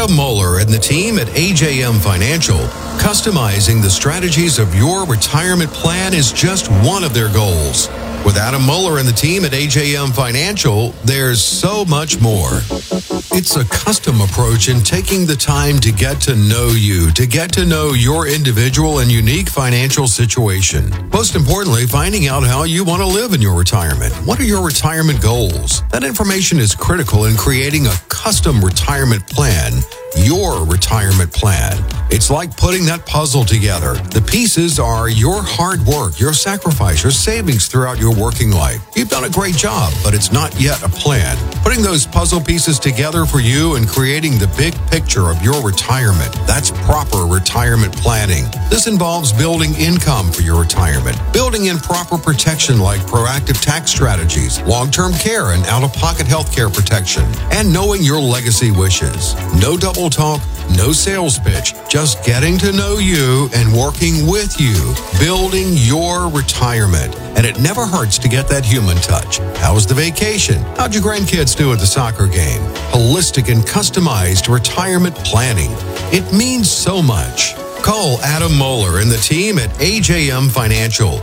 Adam Moeller and the team at AJM Financial. Customizing the strategies of your retirement plan is just one of their goals. With Adam Moeller and the team at AJM Financial, there's so much more. It's a custom approach in taking the time to get to know you, to get to know your individual and unique financial situation. Most importantly, finding out how you want to live in your retirement. What are your retirement goals? That information is critical in creating a custom retirement plan. Your retirement plan. It's like putting that puzzle together. The pieces are your hard work, your sacrifice, your savings throughout your working life. You've done a great job, but it's not yet a plan. Putting those puzzle pieces together for you and creating the big picture of your retirement. That's proper retirement planning. This involves building income for your retirement, building in proper protection like proactive tax strategies, long-term care and out-of-pocket health care protection, and knowing your legacy wishes. No double talk, no sales pitch, just getting to know you and working with you, building your retirement. And it never hurts to get that human touch. How was the vacation? How'd your grandkids do at the soccer game? Holistic and customized retirement planning. It means so much. Call Adam Moeller and the team at AJM Financial.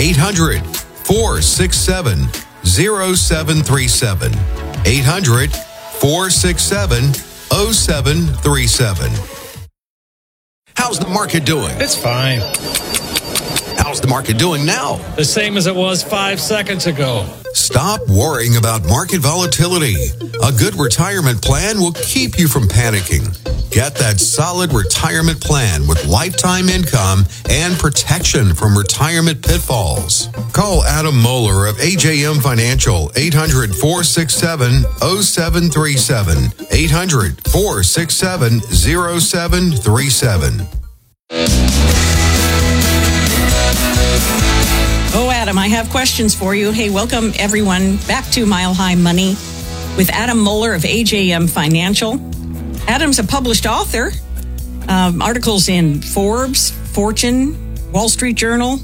800-467-0737. 800-467-0737. How's the market doing? It's fine. How's the market doing now? The same as it was 5 seconds ago. Stop worrying about market volatility. A good retirement plan will keep you from panicking. Get that solid retirement plan with lifetime income and protection from retirement pitfalls. Call Adam Moeller of AJM Financial, 800-467-0737, 800-467-0737. Oh, Adam, I have questions for you. Hey, welcome everyone back to Mile High Money with Adam Moeller of AJM Financial. Adam's a published author, articles in Forbes, Fortune, Wall Street Journal,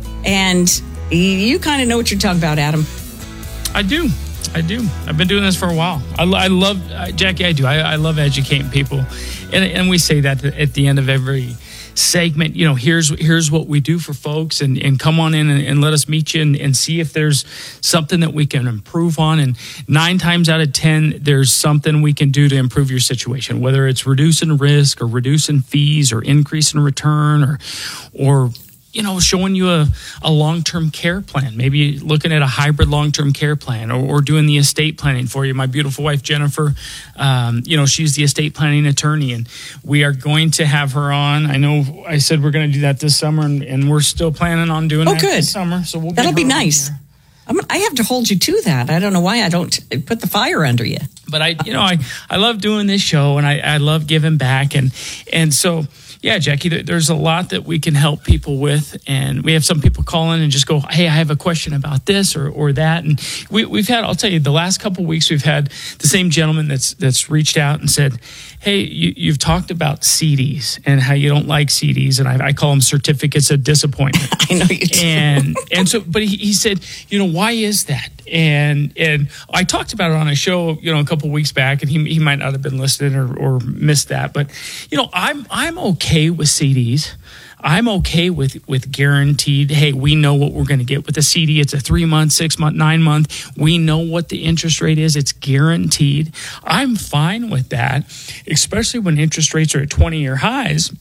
and you kind of know what you're talking about, Adam. I do. I've been doing this for a while. I love, Jackie, I do. I love educating people. And we say that at the end of every segment, you know, here's what we do for folks, and come on in and let us meet you and see if there's something that we can improve on. And 9 times out of 10, there's something we can do to improve your situation, whether it's reducing risk or reducing fees or increasing return or you know, showing you a long-term care plan, maybe looking at a hybrid long-term care plan or doing the estate planning for you. My beautiful wife, Jennifer, you know, she's the estate planning attorney, and we are going to have her on. I know I said we're going to do that this summer, and we're still planning on doing that this summer. So that'll be nice. I have to hold you to that. I don't know why I don't put the fire under you. But I love doing this show, and I love giving back. And so, yeah, Jackie, there's a lot that we can help people with. And we have some people call in and just go, hey, I have a question about this or that. And we've had, I'll tell you, the last couple of weeks, we've had the same gentleman that's reached out and said, hey, you've talked about CDs and how you don't like CDs. And I call them certificates of disappointment. I know you do. And so, but he said, you know, why is that? And I talked about it on a show, you know, a couple of weeks back, and he might not have been listening or missed that. But, you know, I'm okay with CDs. I'm okay with guaranteed, hey, we know what we're going to get with a CD. It's a 3-month, 6-month, 9-month. We know what the interest rate is. It's guaranteed. I'm fine with that, especially when interest rates are at 20-year highs.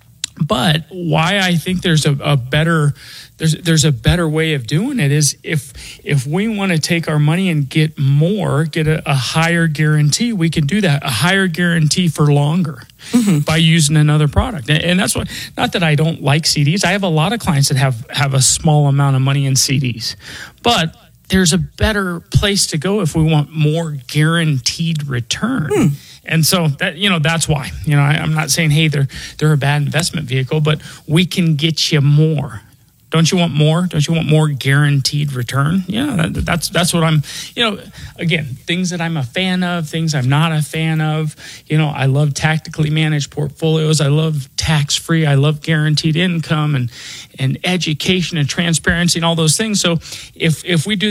But why I think there's a better way of doing it is if we want to take our money and get a higher guarantee, we can do that. A higher guarantee for longer by using another product. And that's what, not that I don't like CDs. I have a lot of clients that have a small amount of money in CDs, but there's a better place to go if we want more guaranteed return. And so that, you know, that's why, you know, I'm not saying, hey, they're a bad investment vehicle, but we can get you more. Don't you want more? Don't you want more guaranteed return? Yeah, that's what I'm, you know, again, things that I'm a fan of, things I'm not a fan of. You know, I love tactically managed portfolios. I love tax-free. I love guaranteed income and education and transparency and all those things. So if we do